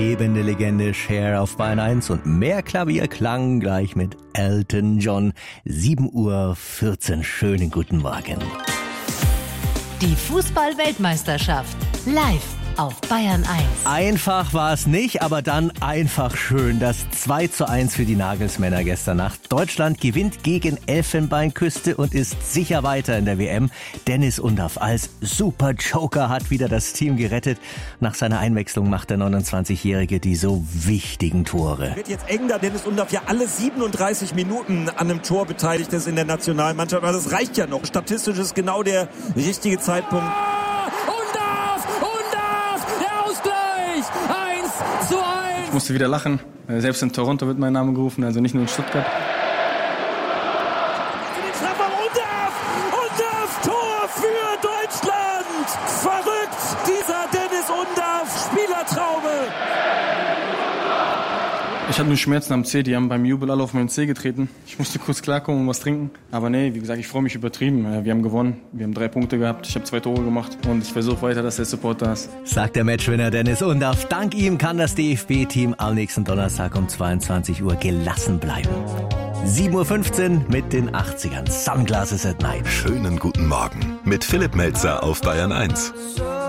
Lebende Legende Cher auf Bayern 1 und mehr Klavierklang gleich mit Elton John. 7:14 Uhr. Schönen guten Morgen. Die Fußball-Weltmeisterschaft live auf Bayern 1. Einfach war es nicht, aber dann einfach schön. Das 2:1 für die Nagelsmänner gestern Nacht. Deutschland gewinnt gegen Elfenbeinküste und ist sicher weiter in der WM. Dennis Undaff als Super Joker hat wieder das Team gerettet. Nach seiner Einwechslung macht der 29-Jährige die so wichtigen Tore. Wird jetzt eng, da Dennis Undaff ja alle 37 Minuten an einem Tor beteiligt ist in der Nationalmannschaft. Also das reicht ja noch. Statistisch ist genau der richtige Zeitpunkt. Ich musste wieder lachen. Selbst in Toronto wird mein Name gerufen, also nicht nur in Stuttgart. Undaff, Tor für Deutschland! Verrückt, dieser Dennis Undaff, Spielertraube! Ich hatte nur Schmerzen am Zeh, die haben beim Jubel alle auf meinen Zeh getreten. Ich musste kurz klarkommen und was trinken. Aber nee, wie gesagt, ich freue mich übertrieben. Wir haben gewonnen, wir haben 3 Punkte gehabt, ich habe 2 Tore gemacht und ich versuche weiter, dass der Support da ist. Sagt der Matchwinner Dennis Undaff. Dank ihm kann das DFB-Team am nächsten Donnerstag um 22 Uhr gelassen bleiben. 7:15 Uhr mit den 80ern. Sunglasses at Night. Schönen guten Morgen mit Philipp Melzer auf Bayern 1.